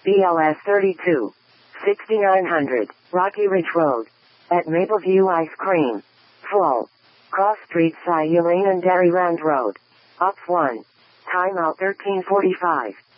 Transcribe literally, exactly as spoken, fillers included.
B L S thirty-two, sixty-nine hundred, Rocky Ridge Road. At Mapleview Ice Cream. Full. Cross Street Cy Elaine and Dairyland Road. Up one. Time out thirteen forty-five.